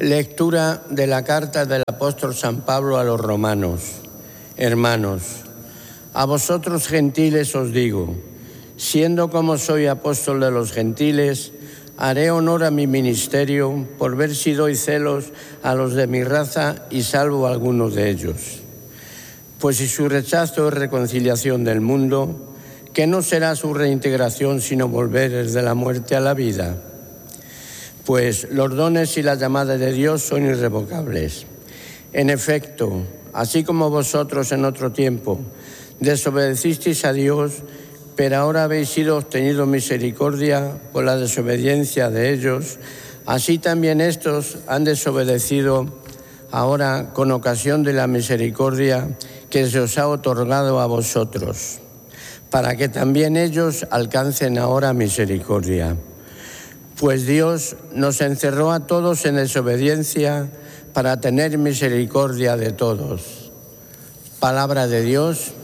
Lectura de la carta del apóstol San Pablo a los romanos. Hermanos, a vosotros gentiles os digo, siendo como soy apóstol de los gentiles, haré honor a mi ministerio por ver si doy celos a los de mi raza y salvo a algunos de ellos. Pues si su rechazo es reconciliación del mundo, ¿qué no será su reintegración sino volver desde la muerte a la vida? Pues los dones y la llamada de Dios son irrevocables. En efecto, así como vosotros en otro tiempo desobedecisteis a Dios, pero ahora habéis sido obtenido misericordia por la desobediencia de ellos, así también estos han desobedecido ahora con ocasión de la misericordia que se os ha otorgado a vosotros, para que también ellos alcancen ahora misericordia. Pues Dios nos encerró a todos en desobediencia para tener misericordia de todos. Palabra de Dios.